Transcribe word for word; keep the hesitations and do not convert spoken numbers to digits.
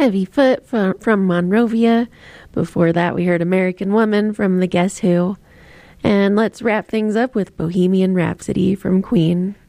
Heavy Foot from, from Monrovia. Before that, we heard American Woman from the Guess Who. And let's wrap things up with Bohemian Rhapsody from Queen.